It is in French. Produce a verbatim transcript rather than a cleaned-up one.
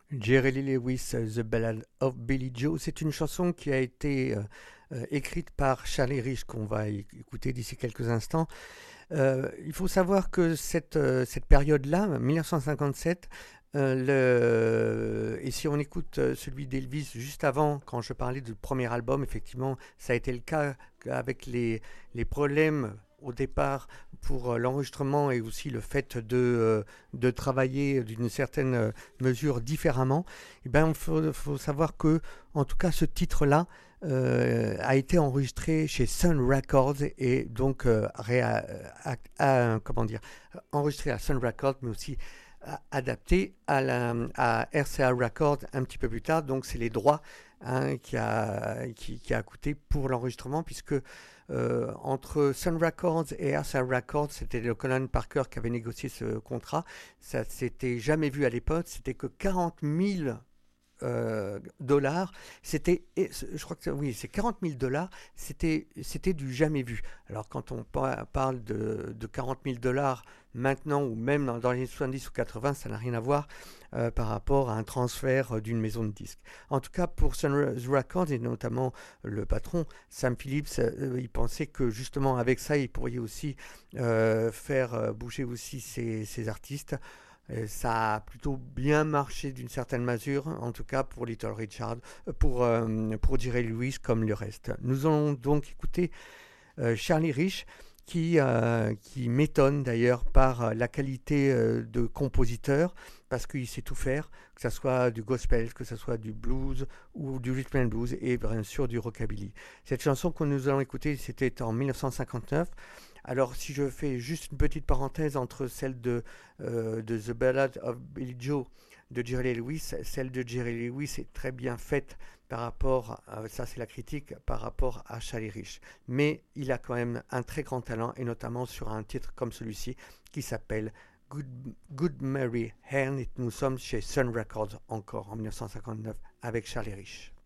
Jerry Lee Lewis, uh, The Ballad of Billie Joe, c'est une chanson qui a été euh, euh, écrite par Charlie Rich, qu'on va é- écouter d'ici quelques instants. Euh, il faut savoir que cette, euh, cette période-là, mille neuf cent cinquante-sept, euh, le... et si on écoute euh, celui d'Elvis juste avant, quand je parlais du premier album, effectivement, ça a été le cas avec les, les problèmes au départ pour euh, l'enregistrement et aussi le fait de, euh, de travailler d'une certaine euh, mesure différemment. Eh ben, il faut, faut savoir que, en tout cas, ce titre-là, euh, a été enregistré chez Sun Records et donc euh, réa- à- à- comment dire, enregistré à Sun Records, mais aussi a- adapté à, la, à R C A Records un petit peu plus tard. Donc c'est les droits hein, qui, a, qui, qui a coûté pour l'enregistrement, puisque euh, entre Sun Records et R C A Records, c'était le Colin Parker qui avait négocié ce contrat. Ça s'était jamais vu à l'époque. C'était que quarante mille euh, dollars, c'était, je crois que oui, c'est quarante mille dollars, c'était, c'était du jamais vu. Alors quand on pa- parle de, de quarante mille dollars maintenant ou même dans, dans les années soixante-dix ou quatre-vingts, ça n'a rien à voir euh, par rapport à un transfert euh, d'une maison de disques. En tout cas, pour Sun Records et notamment le patron Sam Phillips, euh, il pensait que justement avec ça, il pourrait aussi euh, faire euh, bouger aussi ses, ses artistes. Euh, ça a plutôt bien marché d'une certaine mesure, en tout cas pour Little Richard, euh, pour, euh, pour Jerry Lewis comme le reste. Nous allons donc écouter euh, Charlie Rich qui, euh, qui m'étonne d'ailleurs par euh, la qualité euh, de compositeur parce qu'il sait tout faire, que ce soit du gospel, que ce soit du blues ou du rhythm and blues et bien sûr du rockabilly. Cette chanson que nous allons écouter, c'était en mille neuf cent cinquante-neuf. Alors, si je fais juste une petite parenthèse entre celle de, euh, de The Ballad of Billie Joe de Jerry Lee Lewis, celle de Jerry Lee Lewis est très bien faite par rapport, à, ça c'est la critique, par rapport à Charlie Rich. Mais il a quand même un très grand talent, et notamment sur un titre comme celui-ci, qui s'appelle Good, Good Mary Hern. Et nous sommes chez Sun Records encore en mille neuf cent cinquante-neuf avec Charlie Rich.